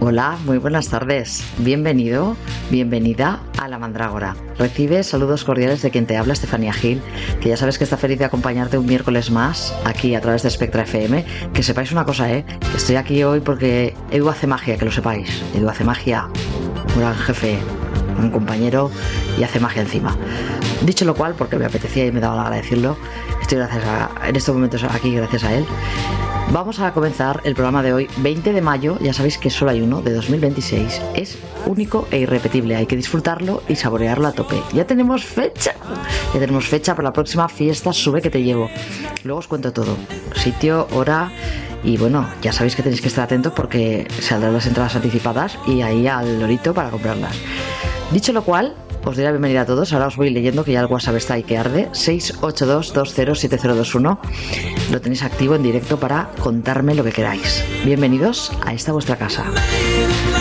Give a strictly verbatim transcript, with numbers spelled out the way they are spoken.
Hola, muy buenas tardes. Bienvenido, bienvenida a La Mandrágora. Recibe saludos cordiales de quien te habla, Estefanía Gil, que ya sabes que está feliz de acompañarte un miércoles más aquí a través de Spectra F M. Que sepáis una cosa, ¿eh? Estoy aquí hoy porque Edu hace magia, que lo sepáis. Edu hace magia, un gran jefe, un compañero y hace magia encima. Dicho lo cual, porque me apetecía y me daba la gana decirlo, estoy gracias a, en estos momentos aquí gracias a él. Vamos a comenzar el programa de hoy, veinte de mayo, ya sabéis que solo hay uno, de dos mil veintiséis. Es único e irrepetible, hay que disfrutarlo y saborearlo a tope. Ya tenemos fecha, ya tenemos fecha para la próxima fiesta Sube que te llevo. Luego os cuento todo, sitio, hora y bueno, ya sabéis que tenéis que estar atentos porque saldrán las entradas anticipadas y ahí al lorito para comprarlas. Dicho lo cual, os doy la bienvenida a todos. Ahora os voy leyendo que ya el WhatsApp está ahí que arde. seis ocho dos, dos cero siete cero dos uno. Lo tenéis activo en directo para contarme lo que queráis. Bienvenidos a esta vuestra casa.